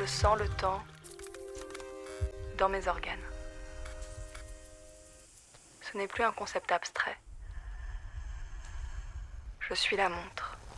je sens le temps dans mes organes. Ce n'est plus un concept abstrait. Je suis la montre.